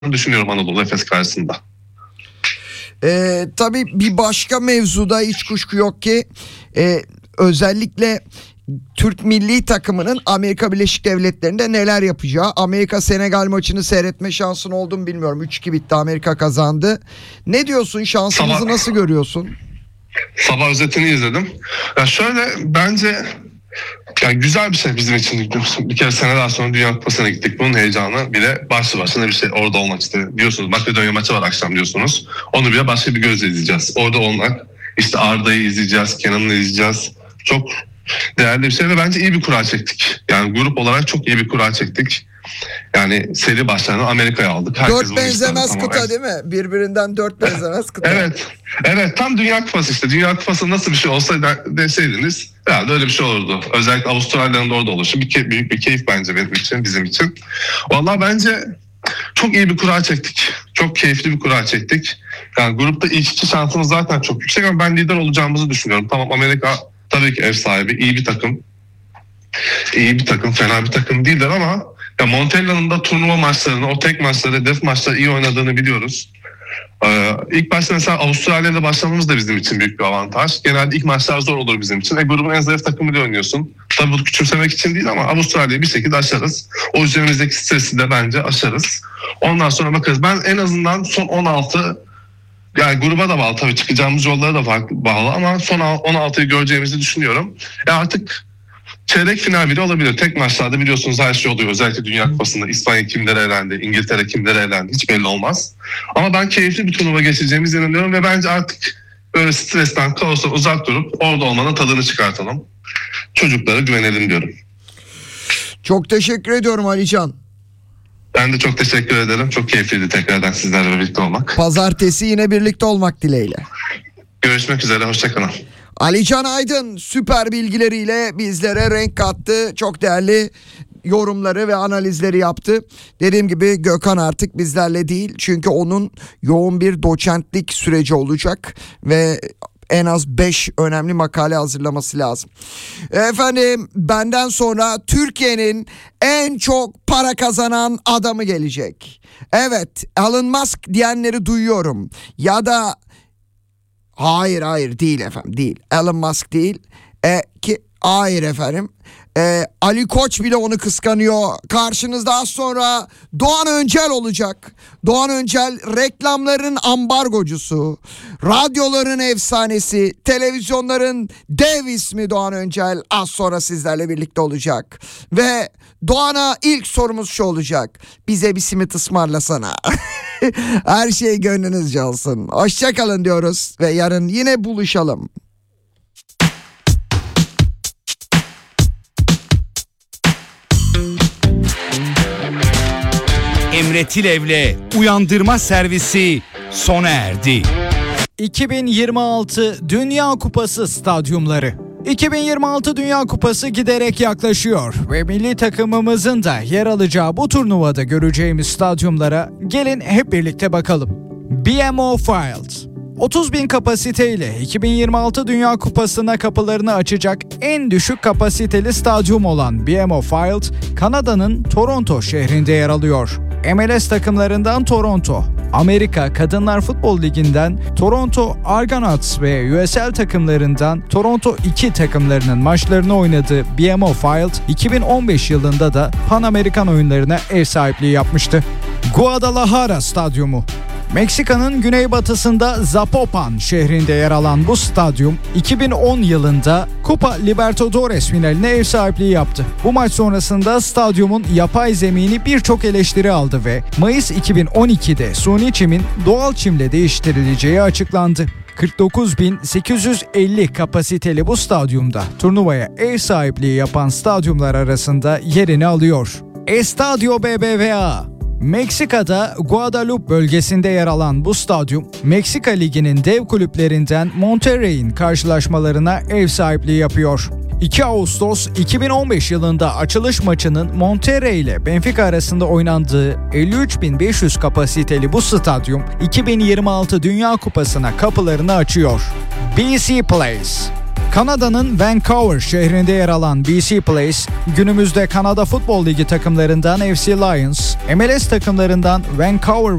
düşünüyorum Anadolu Efes karşısında. Tabii bir başka mevzuda hiç kuşku yok ki özellikle Türk milli takımının Amerika Birleşik Devletleri'nde neler yapacağı. Amerika Senegal maçını seyretme şansın oldu mu bilmiyorum. 3-2 bitti, Amerika kazandı. Ne diyorsun, şansımızı nasıl görüyorsun? Sabah özetini izledim. Ya şöyle, bence yani güzel bir şey bizim için. Bir kere seneler sonra Dünya Kupası'na gittik. Bunun heyecanı bile başlı başına bir şey. Orada olmak işte diyorsunuz. Makedonya maçı var akşam diyorsunuz. Onu bile başka bir gözle izleyeceğiz. Orada olmak, işte Arda'yı izleyeceğiz, Kenan'ı izleyeceğiz. Çok değerli bir şey ve bence iyi bir kura çektik. Yani grup olarak çok iyi bir kura çektik. Yani seri başlarını Amerika'ya aldık. Herkes 4 benzemez kıta değil mi? Birbirinden 4 benzemez kıta. Evet, tam Dünya Kupası işte. Dünya Kupası nasıl bir şey olsa deseydiniz herhalde öyle bir şey olurdu. Özellikle Avustralya'nın da orada oluşu büyük bir keyif bence benim için, bizim için. Vallahi bence çok iyi bir kura çektik. Çok keyifli bir kura çektik. Yani grupta ilk iki şansımız zaten çok yüksek ama ben lider olacağımızı düşünüyorum. Tamam, Amerika tabii ki ev sahibi, iyi bir takım. İyi bir takım, fena bir takım değiller ama ya Montella'nın da turnuva maçlarını, o tek maçları, hedef maçları iyi oynadığını biliyoruz. İlk başta mesela Avustralya'da başlamamız da bizim için büyük bir avantaj. Genelde ilk maçlar zor olur bizim için. Grubun en zayıf takımıyla oynuyorsun. Tabii bu küçümsemek için değil ama Avustralya'yı bir şekilde aşarız. O üzerimizdeki stresi de bence aşarız. Ondan sonra bakarız. Ben en azından son 16, yani gruba da bağlı tabii, çıkacağımız yollara da bağlı ama son 16'yı göreceğimizi düşünüyorum. Artık çeyrek final bile olabilir. Tek maçlarda biliyorsunuz her şey oluyor. Özellikle Dünya Kupası'nda İspanya kimlere elendi, İngiltere kimlere elendi hiç belli olmaz. Ama ben keyifli bir turnuva geçeceğimize inanıyorum ve bence artık böyle stresten, kaostan uzak durup orada olmanın tadını çıkartalım. Çocuklara güvenelim diyorum. Çok teşekkür ediyorum Alican. Ben de çok teşekkür ederim. Çok keyifliydi tekrardan sizlerle birlikte olmak. Pazartesi yine birlikte olmak dileğiyle. Görüşmek üzere, hoşçakalın. Alican Aydın süper bilgileriyle bizlere renk kattı. Çok değerli yorumları ve analizleri yaptı. Dediğim gibi Gökhan artık bizlerle değil. Çünkü onun yoğun bir doçentlik süreci olacak ve en az 5 önemli makale hazırlaması lazım. Efendim, benden sonra Türkiye'nin en çok para kazanan adamı gelecek. Evet, Elon Musk diyenleri duyuyorum. Ya da hayır değil efendim, değil. Elon Musk değil. Hayır efendim. Ali Koç bile onu kıskanıyor. Karşınızda az sonra Doğan Öncel olacak. Doğan Öncel reklamların ambargocusu, radyoların efsanesi, televizyonların dev ismi Doğan Öncel az sonra sizlerle birlikte olacak. Ve Doğan'a ilk sorumuz şu olacak: bize bir simit ısmarlasana. Her şey gönlünüzce olsun. Hoşçakalın diyoruz ve yarın yine buluşalım. Emre Tilev'le Uyandırma Servisi sona erdi. 2026 Dünya Kupası stadyumları. 2026 Dünya Kupası giderek yaklaşıyor ve milli takımımızın da yer alacağı bu turnuvada göreceğimiz stadyumlara gelin hep birlikte bakalım. BMO Field 30.000 kapasiteyle 2026 Dünya Kupası'na kapılarını açacak en düşük kapasiteli stadyum olan BMO Field, Kanada'nın Toronto şehrinde yer alıyor. MLS takımlarından Toronto, Amerika Kadınlar Futbol Ligi'nden Toronto Argonauts ve USL takımlarından Toronto 2 takımlarının maçlarını oynadığı BMO Field, 2015 yılında da Pan Amerikan oyunlarına ev sahipliği yapmıştı. Guadalajara Stadyumu Meksika'nın güneybatısında Zapopan şehrinde yer alan bu stadyum 2010 yılında Copa Libertadores finaline ev sahipliği yaptı. Bu maç sonrasında stadyumun yapay zemini birçok eleştiri aldı ve Mayıs 2012'de suni çimin doğal çimle değiştirileceği açıklandı. 49.850 kapasiteli bu stadyumda turnuvaya ev sahipliği yapan stadyumlar arasında yerini alıyor. Estadio BBVA Meksika'da Guadalupe bölgesinde yer alan bu stadyum, Meksika Ligi'nin dev kulüplerinden Monterrey'in karşılaşmalarına ev sahipliği yapıyor. 2 Ağustos 2015 yılında açılış maçının Monterrey ile Benfica arasında oynandığı 53.500 kapasiteli bu stadyum 2026 Dünya Kupası'na kapılarını açıyor. BC Place Kanada'nın Vancouver şehrinde yer alan BC Place, günümüzde Kanada Futbol Ligi takımlarından FC Lions, MLS takımlarından Vancouver